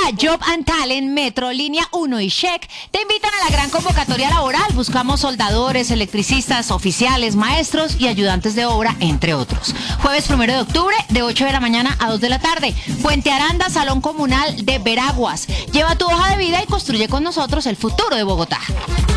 Job and Talent, Metro, Línea 1 y Check te invitan a la gran convocatoria laboral. Buscamos soldadores, electricistas, oficiales, maestros y ayudantes de obra, entre otros. Jueves 1 de octubre, de 8 de la mañana a 2 de la tarde. Puente Aranda, Salón Comunal de Veraguas. Lleva tu hoja de vida y construye con nosotros el futuro de Bogotá.